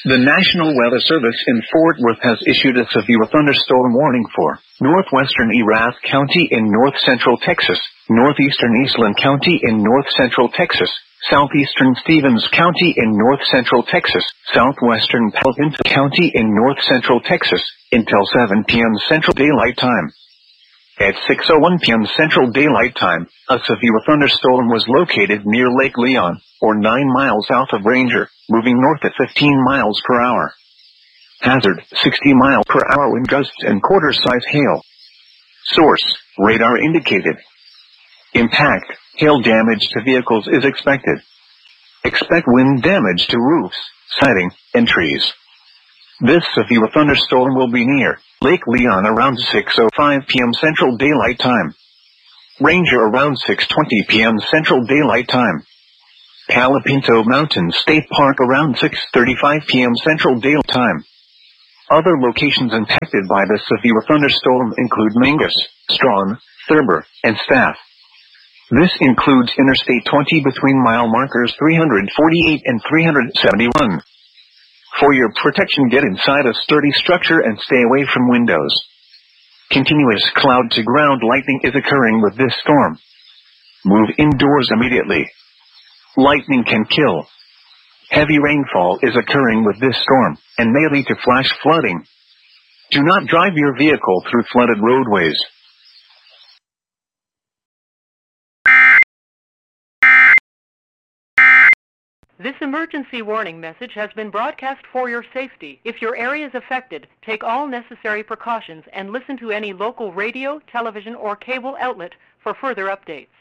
The National Weather Service in Fort Worth has issued a severe thunderstorm warning for northwestern Erath County in north-central Texas, northeastern Eastland County in north-central Texas, southeastern Stevens County in north-central Texas, southwestern Palo Pinto County in north-central Texas, until 7 p.m. Central Daylight Time. At 6:01 p.m. Central Daylight Time, a severe thunderstorm was located near Lake Leon, or 9 miles south of Ranger, moving north at 15 miles per hour. Hazard, 60 miles per hour wind gusts and quarter-size hail. Source, radar indicated. Impact, hail damage to vehicles is expected. Expect wind damage to roofs, siding, and trees. This severe thunderstorm will be near Lake Leon around 6:05 p.m. Central Daylight Time. Ranger around 6:20 p.m. Central Daylight Time. Palo Pinto Mountain State Park around 6:35 p.m. Central Daylight Time. Other locations impacted by the severe thunderstorm include Mangus, Strawn, Thurber, and Staff. This includes Interstate 20 between mile markers 348 and 371. For your protection, get inside a sturdy structure and stay away from windows. Continuous cloud-to-ground lightning is occurring with this storm. Move indoors immediately. Lightning can kill. Heavy rainfall is occurring with this storm, and may lead to flash flooding. Do not drive your vehicle through flooded roadways. This emergency warning message has been broadcast for your safety. If your area is affected, take all necessary precautions and listen to any local radio, television, or cable outlet for further updates.